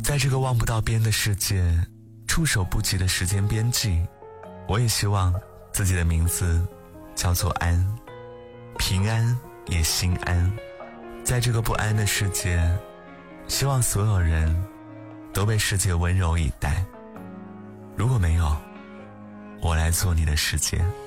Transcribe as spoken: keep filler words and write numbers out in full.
在这个望不到边的世界，触手不及的时间边际，我也希望自己的名字叫做安，平安也心安。在这个不安的世界，希望所有人都被世界温柔以待。如果没有，我来做你的世界。